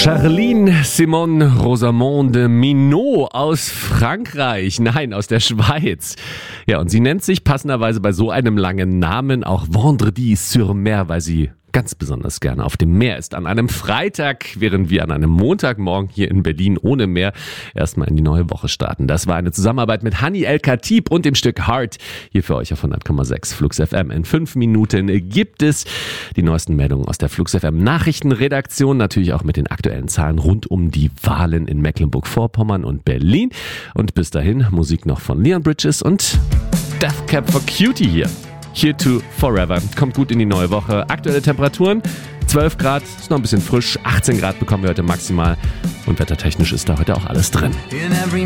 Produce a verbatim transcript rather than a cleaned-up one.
Charline Simone Rosamonde Minot aus Frankreich, nein, aus der Schweiz. Ja, und sie nennt sich passenderweise bei so einem langen Namen auch Vendredi sur Mer, weil sie ganz besonders gerne auf dem Meer ist. An einem Freitag, während wir an einem Montagmorgen hier in Berlin ohne Meer erstmal in die neue Woche starten. Das war eine Zusammenarbeit mit Hani El Khatib und dem Stück Heart. Hier für euch auf hundert Komma sechs Flux F M. In fünf Minuten gibt es die neuesten Meldungen aus der Flux F M Nachrichtenredaktion. Natürlich auch mit den aktuellen Zahlen rund um die Wahlen in Mecklenburg-Vorpommern und Berlin. Und bis dahin Musik noch von Leon Bridges und Death Cab for Cutie hier. Here to Forever. Kommt gut in die neue Woche. Aktuelle Temperaturen zwölf Grad, ist noch ein bisschen frisch. achtzehn Grad bekommen wir heute maximal. Und wettertechnisch ist da heute auch alles drin.